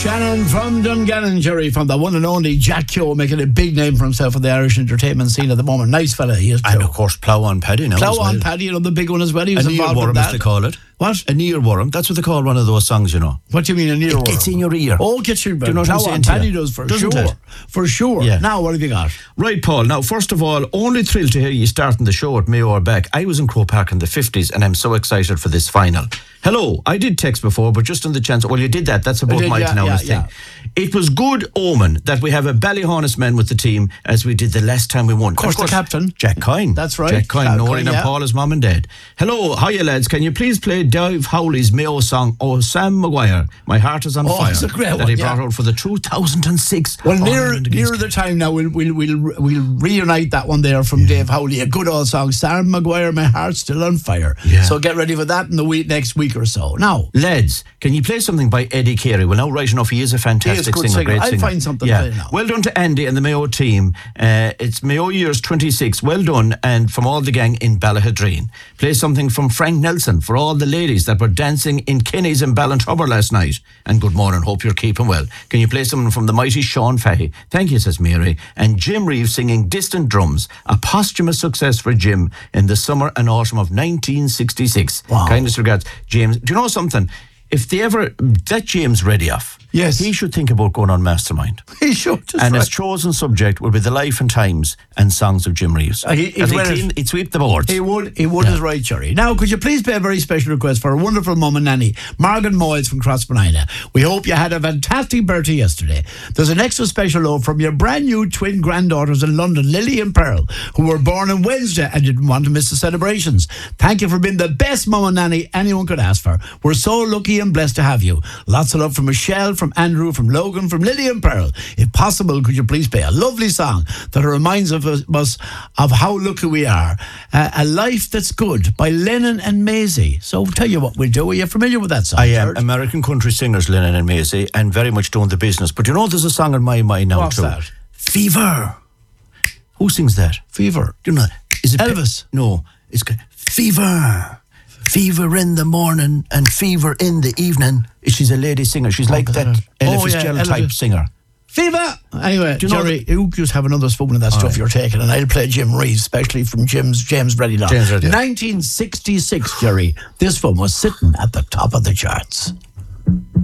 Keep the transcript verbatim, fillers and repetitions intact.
Shannon from Dungannon, Jerry, from the one and only Jack Keogh, making a big name for himself in the Irish entertainment scene at the moment. Nice fella he is, And Keogh. of course, Plough on Paddy now. Plough as well. on Paddy, you know, the big one as well. He was A involved earworm, with as that. they call it. What? An earworm. That's what they call one of those songs, you know. What do you mean, an earworm? It gets in your ear. Oh, gets your Do you know what I'm Plough saying on to Paddy you? does, for Doesn't sure. it? For sure. Yeah. Now, what have you got? Right, Paul. Now, first of all, only thrilled to hear you starting the show at Mayo or back. I was in Croke Park in the fifties and I'm so excited for this final. Hello, I did text before, but just on the chance, well, you did that. That's about did, my yeah, now yeah, yeah. thing. It was good omen that we have a Ballyhonest man with the team as we did the last time we won. Of course, the captain. Jack Coyne. That's right. Jack Coyne, Jack Noreen Coyne, and yeah. Paula's mum and dad. Hello, hiya lads. Can you please play Dave Howley's Mayo song, Oh Sam Maguire, My Heart Is on Oh, Fire, it's a great that one, he yeah. brought out for the two thousand six. Well, near Ireland near against the time now, we'll we'll we'll we'll reunite that one there from Dave Howley, a good old song, Sam Maguire, My Heart's Still on Fire. Yeah. So get ready for that in the week next week or so. Now, Lads, can you play something by Eddie Carey? Well, now, right enough, he is a fantastic good singer, singer. great I'll singer. find something yeah. to play now. Well done to Andy and the Mayo team. Uh, it's Mayo Years twenty-six. Well done, and from all the gang in Ballahadreen. Play something from Frank Nelson for all the ladies that were dancing in Kenny's in Ballintubber last night. And good morning, hope you're keeping well. Can you play something from the mighty Sean Fahey? Thank you, says Mary. And Jim Reeves singing Distant Drums, a posthumous success for Jim in the summer and autumn of nineteen sixty-six. Wow. Kindest regards, James. Do you know something? If they ever, that James Radioff, Yes. he should think about going on Mastermind. he should. And right. his chosen subject will be the life and times and songs of Jim Reeves. Uh, he- he'd And win he'd, it. clean, he'd sweep the boards. He would, he would Yeah. is right, Jerry. Now, could you please play a very special request for a wonderful mum and nanny, Margaret Moyles from Crossbenina. We hope you had a fantastic birthday yesterday. There's an extra special note from your brand new twin granddaughters in London, Lily and Pearl, who were born on Wednesday and didn't want to miss the celebrations. Thank you for being the best mum and nanny anyone could ask for. We're so lucky and blessed to have you. Lots of love from Michelle, from Andrew, from Logan, from Lily and Pearl. If possible, could you please play a lovely song that reminds of us, us of how lucky we are. Uh, A Life That's Good by Lennon and Maisie. So tell you what we'll do. Are you familiar with that song? I am George? American country singers, Lennon and Maisie, and very much doing the business. But you know, there's a song in my mind now What's too. that? Fever. Who sings that? Fever. Do you know? Is it Elvis. no, it's ca- Fever. Fever in the morning and fever in the evening. She's a lady singer. She's like that God. Ella Oh, yeah, Fitzgerald Ella type Fitz- singer. Fever. Anyway, Do you know Jerry, you just have another spoon of that stuff right. you're taking, and I'll play Jim Reeves, especially from Jim's James Ready Long. James Ready. nineteen sixty-six, Jerry. This one was sitting at the top of the charts.